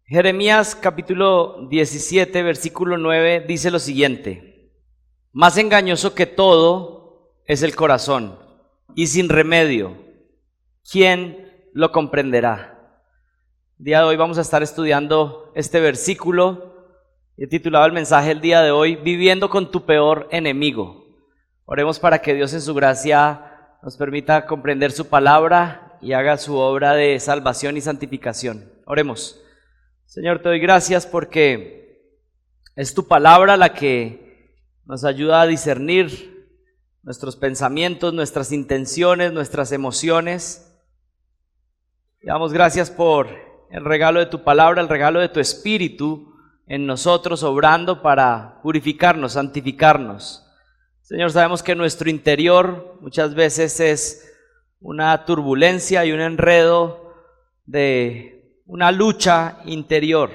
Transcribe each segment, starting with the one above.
Jeremías capítulo 17, versículo 9 dice lo siguiente: más engañoso que todo es el corazón, y sin remedio, ¿quién lo comprenderá? El día de hoy vamos a estar estudiando este versículo. He titulado el mensaje el día de hoy: Viviendo con tu peor enemigo. Oremos para que Dios en su gracia nos permita comprender su palabra y haga su obra de salvación y santificación. Oremos. Señor, te doy gracias porque es tu palabra la que nos ayuda a discernir nuestros pensamientos, nuestras intenciones, nuestras emociones. Te damos gracias por el regalo de tu palabra, el regalo de tu Espíritu en nosotros, obrando para purificarnos, santificarnos. Señor, sabemos que nuestro interior muchas veces es una turbulencia y un enredo de una lucha interior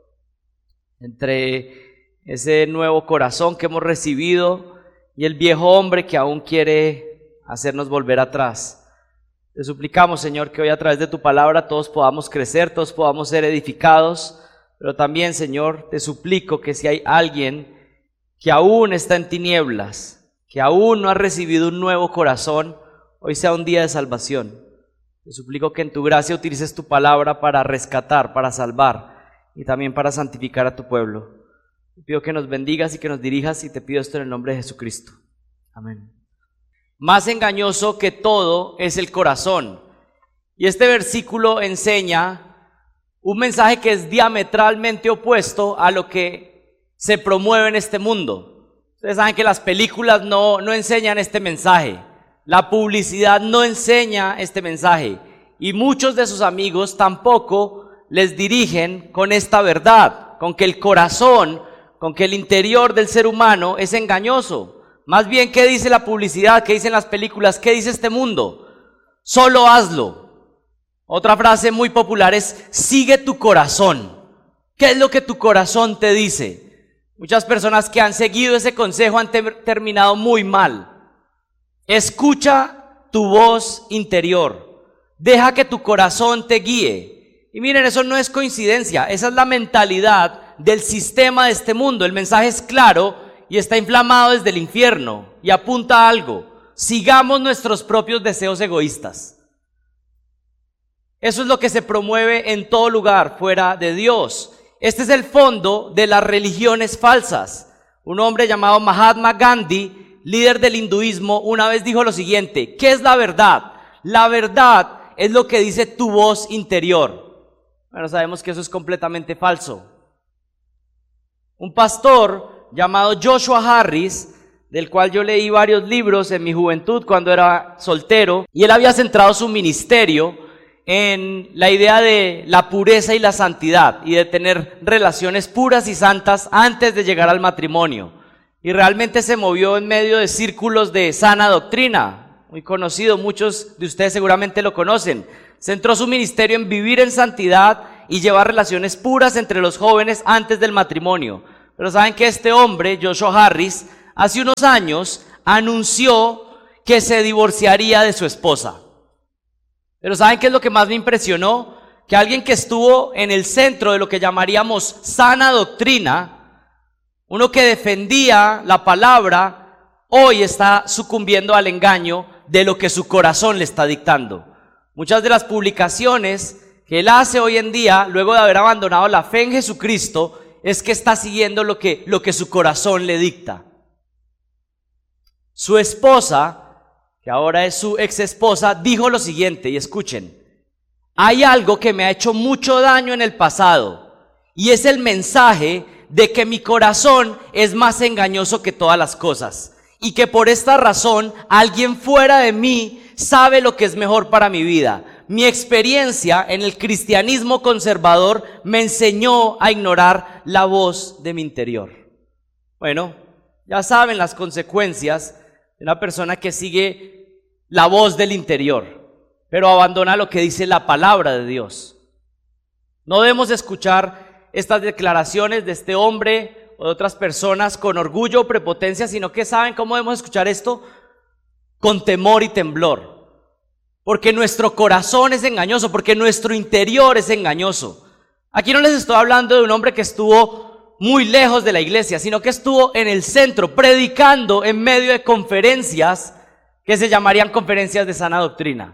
entre ese nuevo corazón que hemos recibido y el viejo hombre que aún quiere hacernos volver atrás. Te suplicamos, Señor, que hoy a través de tu palabra todos podamos crecer, todos podamos ser edificados, pero también, Señor, te suplico que si hay alguien que aún está en tinieblas, que aún no ha recibido un nuevo corazón, hoy sea un día de salvación. Te suplico que en tu gracia utilices tu palabra para rescatar, para salvar y también para santificar a tu pueblo. Te pido que nos bendigas y que nos dirijas, y te pido esto en el nombre de Jesucristo. Amén. Más engañoso que todo es el corazón. Y este versículo enseña un mensaje que es diametralmente opuesto a lo que se promueve en este mundo. Ustedes saben que las películas no enseñan este mensaje. La publicidad no enseña este mensaje, y muchos de sus amigos tampoco les dirigen con esta verdad, con que el corazón, con que el interior del ser humano es engañoso. Más bien, ¿qué dice la publicidad? ¿Qué dicen las películas? ¿Qué dice este mundo? Solo hazlo. Otra frase muy popular es: sigue tu corazón. ¿Qué es lo que tu corazón te dice? Muchas personas que han seguido ese consejo han terminado muy mal. Escucha tu voz interior, deja que tu corazón te guíe. Y miren, eso no es coincidencia, esa es la mentalidad del sistema de este mundo. El mensaje es claro y está inflamado desde el infierno y apunta a algo: sigamos nuestros propios deseos egoístas. Eso es lo que se promueve en todo lugar fuera de Dios. Este es el fondo de las religiones falsas. Un hombre llamado Mahatma Gandhi, líder del hinduismo, una vez dijo lo siguiente: ¿qué es la verdad? La verdad es lo que dice tu voz interior. Bueno, sabemos que eso es completamente falso. Un pastor llamado Joshua Harris, del cual yo leí varios libros en mi juventud cuando era soltero, y él había centrado su ministerio en la idea de la pureza y la santidad, y de tener relaciones puras y santas antes de llegar al matrimonio. Y realmente se movió en medio de círculos de sana doctrina, muy conocido, muchos de ustedes seguramente lo conocen. Centró su ministerio en vivir en santidad y llevar relaciones puras entre los jóvenes antes del matrimonio. Pero saben que este hombre, Joshua Harris, hace unos años anunció que se divorciaría de su esposa. Pero ¿saben qué es lo que más me impresionó? Que alguien que estuvo en el centro de lo que llamaríamos sana doctrina, uno que defendía la palabra, hoy está sucumbiendo al engaño de lo que su corazón le está dictando. Muchas de las publicaciones que él hace hoy en día, luego de haber abandonado la fe en Jesucristo, es que está siguiendo lo que su corazón le dicta. Su esposa, que ahora es su ex esposa, dijo lo siguiente, y escuchen: hay algo que me ha hecho mucho daño en el pasado, y es el mensaje de que mi corazón es más engañoso que todas las cosas, y que por esta razón alguien fuera de mí sabe lo que es mejor para mi vida. Mi experiencia en el cristianismo conservador me enseñó a ignorar la voz de mi interior. Bueno, ya saben las consecuencias de una persona que sigue la voz del interior, pero abandona lo que dice la palabra de Dios. No debemos escuchar estas declaraciones de este hombre o de otras personas con orgullo o prepotencia, sino que ¿saben cómo debemos escuchar esto? Con temor y temblor, porque nuestro corazón es engañoso, porque nuestro interior es engañoso. Aquí no les estoy hablando de un hombre que estuvo muy lejos de la iglesia, sino que estuvo en el centro, predicando en medio de conferencias que se llamarían conferencias de sana doctrina.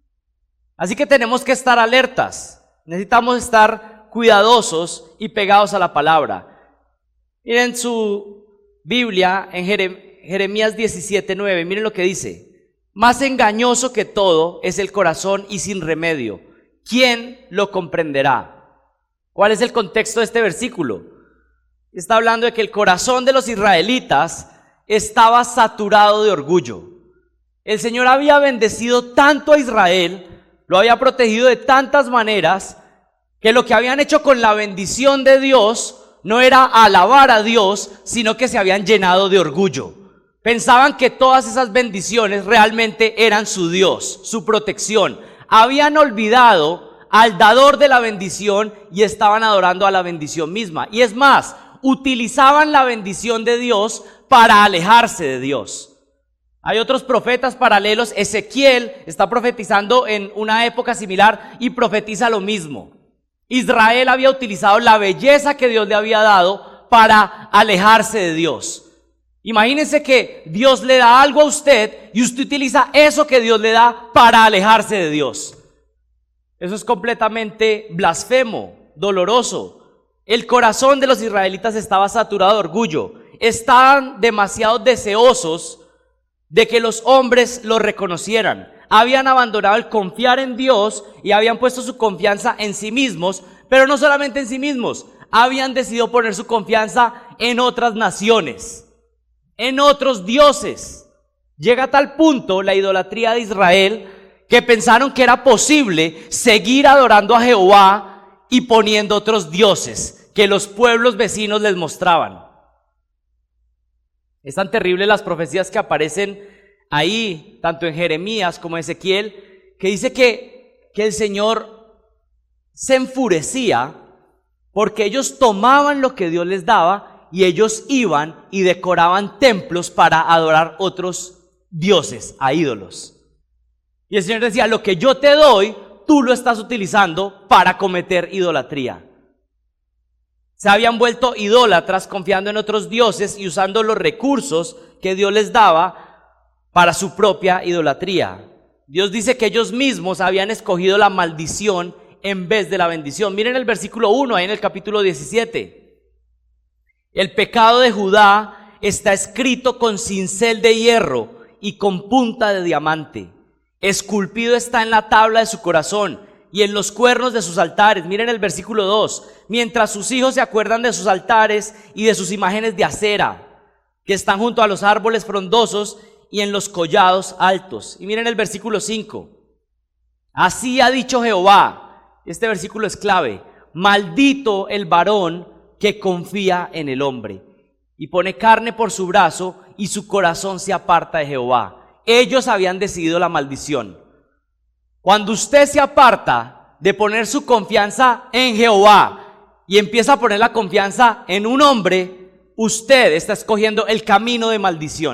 Así que tenemos que estar alertas, necesitamos estar cuidadosos y pegados a la palabra. Miren su Biblia en Jeremías 17:9, miren lo que dice: más engañoso que todo es el corazón y sin remedio, ¿quién lo comprenderá? ¿Cuál es el contexto de este versículo? Está hablando de que el corazón de los israelitas estaba saturado de orgullo. El Señor había bendecido tanto a Israel, lo había protegido de tantas maneras, que lo que habían hecho con la bendición de Dios no era alabar a Dios, sino que se habían llenado de orgullo. Pensaban que todas esas bendiciones realmente eran su Dios, su protección. Habían olvidado al dador de la bendición y estaban adorando a la bendición misma. Y es más, utilizaban la bendición de Dios para alejarse de Dios. Hay otros profetas paralelos. Ezequiel está profetizando en una época similar y profetiza lo mismo. Israel había utilizado la belleza que Dios le había dado para alejarse de Dios. Imagínense que Dios le da algo a usted y usted utiliza eso que Dios le da para alejarse de Dios. Eso es completamente blasfemo, doloroso. El corazón de los israelitas estaba saturado de orgullo. Estaban demasiado deseosos de que los hombres los reconocieran. Habían abandonado el confiar en Dios y habían puesto su confianza en sí mismos, pero no solamente en sí mismos, habían decidido poner su confianza en otras naciones, en otros dioses. Llega a tal punto la idolatría de Israel que pensaron que era posible seguir adorando a Jehová y poniendo otros dioses que los pueblos vecinos les mostraban. Es tan terrible las profecías que aparecen ahí, tanto en Jeremías como en Ezequiel, que dice que el Señor se enfurecía porque ellos tomaban lo que Dios les daba y ellos iban y decoraban templos para adorar otros dioses, a ídolos. Y el Señor decía: lo que yo te doy, tú lo estás utilizando para cometer idolatría. Se habían vuelto idólatras confiando en otros dioses y usando los recursos que Dios les daba para su propia idolatría. Dios dice que ellos mismos habían escogido la maldición en vez de la bendición. Miren el versículo 1 ahí en el capítulo 17. El pecado de Judá está escrito con cincel de hierro y con punta de diamante. Esculpido está en la tabla de su corazón y en los cuernos de sus altares. Miren el versículo 2. Mientras sus hijos se acuerdan de sus altares y de sus imágenes de acera, que están junto a los árboles frondosos y en los collados altos. Y miren el versículo 5. Así ha dicho Jehová. Este versículo es clave. Maldito el varón que confía en el hombre y pone carne por su brazo y su corazón se aparta de Jehová. Ellos habían decidido la maldición. Cuando usted se aparta de poner su confianza en Jehová y empieza a poner la confianza en un hombre, usted está escogiendo el camino de maldición.